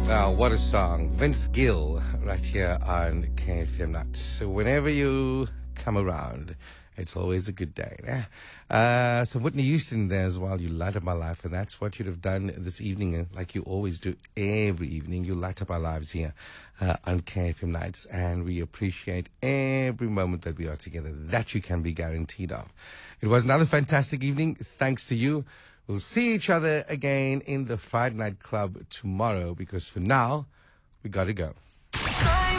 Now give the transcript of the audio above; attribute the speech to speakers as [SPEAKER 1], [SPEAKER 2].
[SPEAKER 1] What a song. Vince Gill right here on KFM Nights. So whenever you come around, it's always a good day. So Whitney Houston there as well. You light up my life, and that's what you'd have done this evening, like you always do every evening. You light up our lives here on KFM Nights, and we appreciate every moment that we are together. That you can be guaranteed of. It was another fantastic evening. Thanks to you. We'll see each other again in the Friday Night Club tomorrow, because for now, we got to go.